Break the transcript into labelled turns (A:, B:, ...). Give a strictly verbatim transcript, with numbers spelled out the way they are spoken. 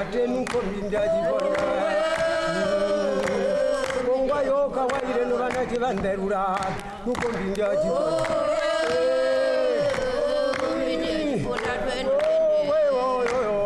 A: ate nuko mbinda jibona kongwa yoka waire no bana jibanderura nuko mbinda jibona